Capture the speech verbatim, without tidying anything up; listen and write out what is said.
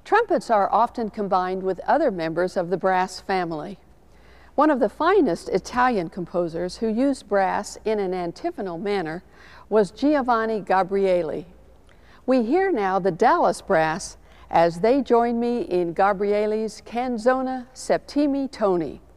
Trumpets are often combined with other members of the brass family. One of the finest Italian composers who used brass in an antiphonal manner was Giovanni Gabrieli. We hear now the Dallas Brass as they join me in Gabrieli's Canzone Septimi Toni.